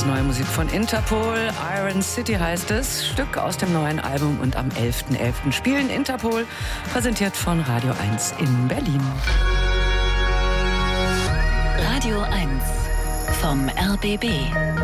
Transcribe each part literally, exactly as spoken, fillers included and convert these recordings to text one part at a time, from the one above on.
ist neue Musik von Interpol. Iron City heißt es. Stück aus dem neuen Album und am elften elften spielen Interpol. Präsentiert von Radio eins in Berlin. Radio eins vom R B B.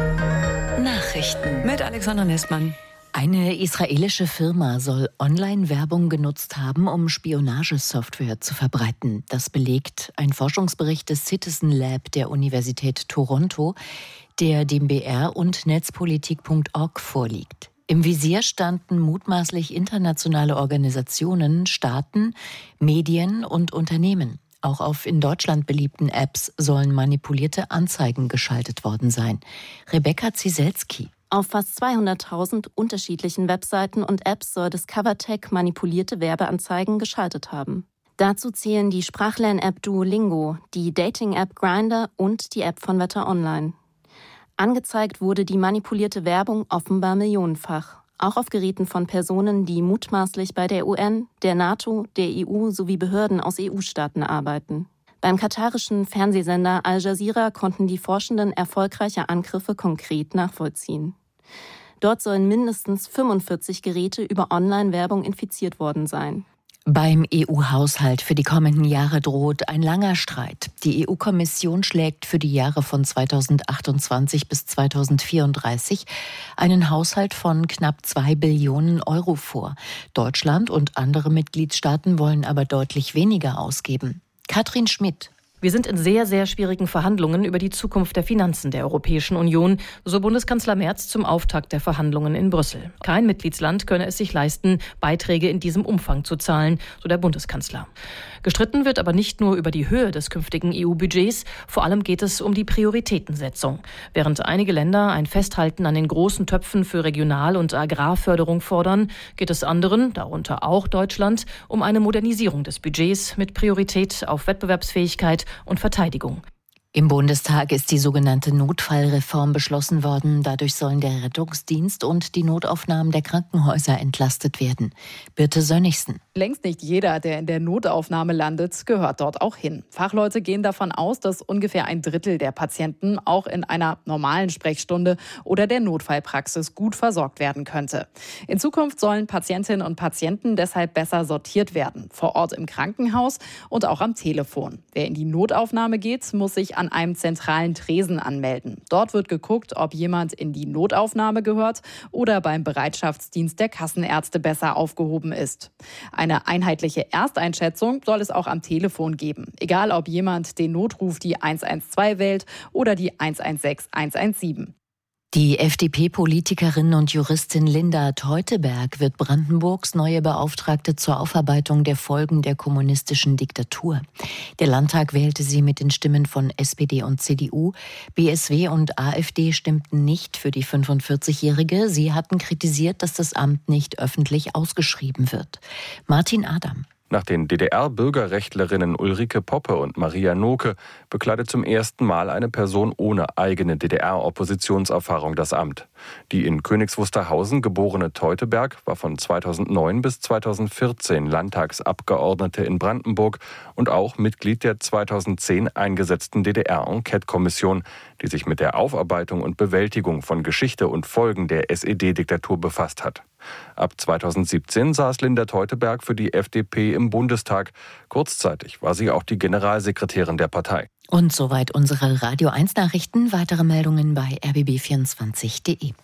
Nachrichten mit Alexander Nestmann. Eine israelische Firma soll Online-Werbung genutzt haben, um Spionagesoftware zu verbreiten. Das belegt ein Forschungsbericht des Citizen Lab der Universität Toronto, der dem B R und netzpolitik punkt org vorliegt. Im Visier standen mutmaßlich internationale Organisationen, Staaten, Medien und Unternehmen. Auch auf in Deutschland beliebten Apps sollen manipulierte Anzeigen geschaltet worden sein. Rebecca Zieselski. Auf fast zweihunderttausend unterschiedlichen Webseiten und Apps soll Discovertech manipulierte Werbeanzeigen geschaltet haben. Dazu zählen die Sprachlern-App Duolingo, die Dating-App Grindr und die App von Wetter Online. Angezeigt wurde die manipulierte Werbung offenbar millionenfach, auch auf Geräten von Personen, die mutmaßlich bei der U N, der NATO, der E U sowie Behörden aus E U-Staaten arbeiten. Beim katarischen Fernsehsender Al Jazeera konnten die Forschenden erfolgreiche Angriffe konkret nachvollziehen. Dort sollen mindestens fünfundvierzig Geräte über Online-Werbung infiziert worden sein. Beim E U-Haushalt für die kommenden Jahre droht ein langer Streit. Die E U-Kommission schlägt für die Jahre von zweitausendachtundzwanzig bis zweitausendvierunddreißig einen Haushalt von knapp zwei Billionen Euro vor. Deutschland und andere Mitgliedstaaten wollen aber deutlich weniger ausgeben. Katrin Schmidt. Wir sind in sehr, sehr schwierigen Verhandlungen über die Zukunft der Finanzen der Europäischen Union, so Bundeskanzler Merz zum Auftakt der Verhandlungen in Brüssel. Kein Mitgliedsland könne es sich leisten, Beiträge in diesem Umfang zu zahlen, so der Bundeskanzler. Gestritten wird aber nicht nur über die Höhe des künftigen E U-Budgets, vor allem geht es um die Prioritätensetzung. Während einige Länder ein Festhalten an den großen Töpfen für Regional- und Agrarförderung fordern, geht es anderen, darunter auch Deutschland, um eine Modernisierung des Budgets mit Priorität auf Wettbewerbsfähigkeit und Verteidigung. Im Bundestag ist die sogenannte Notfallreform beschlossen worden. Dadurch sollen der Rettungsdienst und die Notaufnahmen der Krankenhäuser entlastet werden. Birte Sönnigsen. Längst nicht jeder, der in der Notaufnahme landet, gehört dort auch hin. Fachleute gehen davon aus, dass ungefähr ein Drittel der Patienten auch in einer normalen Sprechstunde oder der Notfallpraxis gut versorgt werden könnte. In Zukunft sollen Patientinnen und Patienten deshalb besser sortiert werden, vor Ort im Krankenhaus und auch am Telefon. Wer in die Notaufnahme geht, muss sich an einem zentralen Tresen anmelden. Dort wird geguckt, ob jemand in die Notaufnahme gehört oder beim Bereitschaftsdienst der Kassenärzte besser aufgehoben ist. Eine einheitliche Ersteinschätzung soll es auch am Telefon geben. Egal, ob jemand den Notruf die eins eins zwei wählt oder die eins eins sechs eins eins sieben. Die F D P-Politikerin und Juristin Linda Teuteberg wird Brandenburgs neue Beauftragte zur Aufarbeitung der Folgen der kommunistischen Diktatur. Der Landtag wählte sie mit den Stimmen von S P D und C D U. B S W und A f D stimmten nicht für die fünfundvierzigjährige. Sie hatten kritisiert, dass das Amt nicht öffentlich ausgeschrieben wird. Martin Adam. Nach den D D R-Bürgerrechtlerinnen Ulrike Poppe und Maria Noke bekleidet zum ersten Mal eine Person ohne eigene D D R-Oppositionserfahrung das Amt. Die in Königs Wusterhausen geborene Teuteberg war von zweitausendneun bis zweitausendvierzehn Landtagsabgeordnete in Brandenburg und auch Mitglied der zweitausendzehn eingesetzten D D R-Enquete-Kommission, die sich mit der Aufarbeitung und Bewältigung von Geschichte und Folgen der S E D-Diktatur befasst hat. Ab zweitausendsiebzehn saß Linda Teuteberg für die F D P im Bundestag. Kurzzeitig war sie auch die Generalsekretärin der Partei. Und soweit unsere Radio eins Nachrichten. Weitere Meldungen bei r b b vierundzwanzig punkt de.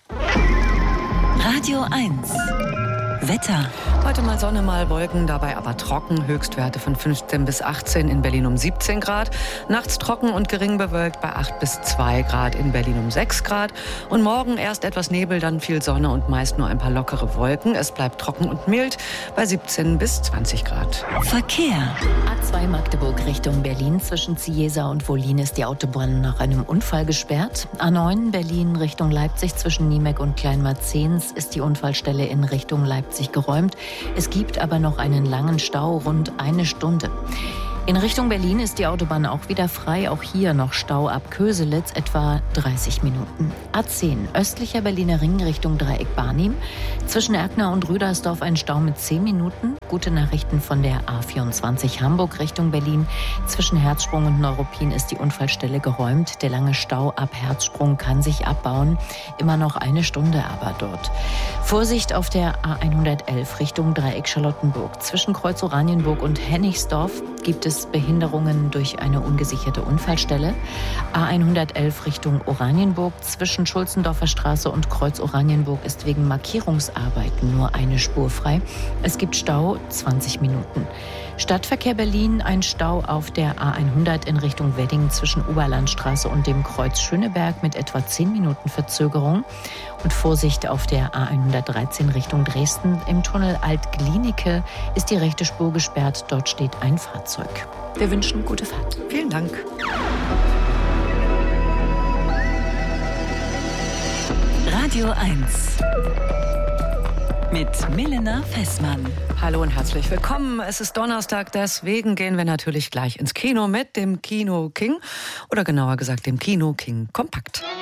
Radio eins Wetter. Heute mal Sonne, mal Wolken, dabei aber trocken. Höchstwerte von fünfzehn bis achtzehn, in Berlin um siebzehn Grad. Nachts trocken und gering bewölkt bei acht bis zwei Grad, in Berlin um sechs Grad. Und morgen erst etwas Nebel, dann viel Sonne und meist nur ein paar lockere Wolken. Es bleibt trocken und mild bei siebzehn bis zwanzig Grad. Verkehr. A zwei Magdeburg Richtung Berlin. Zwischen Ziesa und Wollin ist die Autobahn nach einem Unfall gesperrt. A neun Berlin Richtung Leipzig. Zwischen Niemek und Kleinmarzens ist die Unfallstelle in Richtung Leipzig geräumt. Es gibt aber noch einen langen Stau, rund eine Stunde. In Richtung Berlin ist die Autobahn auch wieder frei. Auch hier noch Stau ab Köselitz, etwa dreißig Minuten. A zehn, östlicher Berliner Ring Richtung Dreieck Barnim. Zwischen Erkner und Rüdersdorf ein Stau mit zehn Minuten. Gute Nachrichten von der A vierundzwanzig Hamburg Richtung Berlin. Zwischen Herzsprung und Neuruppin ist die Unfallstelle geräumt. Der lange Stau ab Herzsprung kann sich abbauen. Immer noch eine Stunde aber dort. Vorsicht auf der A hundertelf Richtung Dreieck Charlottenburg. Zwischen Kreuz Oranienburg und Hennigsdorf gibt es Behinderungen durch eine ungesicherte Unfallstelle. A hundertelf Richtung Oranienburg. Zwischen Schulzendorfer Straße und Kreuz Oranienburg ist wegen Markierungsarbeiten nur eine Spur frei. Es gibt Stau zwanzig Minuten. Stadtverkehr Berlin, ein Stau auf der A hundert in Richtung Wedding zwischen Oberlandstraße und dem Kreuz Schöneberg mit etwa zehn Minuten Verzögerung. Und Vorsicht auf der A hundertdreizehn Richtung Dresden. Im Tunnel Alt-Glienicke ist die rechte Spur gesperrt. Dort steht ein Fahrzeug. Wir wünschen gute Fahrt. Vielen Dank. Radio eins mit Milena Fessmann. Hallo und herzlich willkommen. Es ist Donnerstag, deswegen gehen wir natürlich gleich ins Kino mit dem Kino King oder genauer gesagt dem Kino King Kompakt.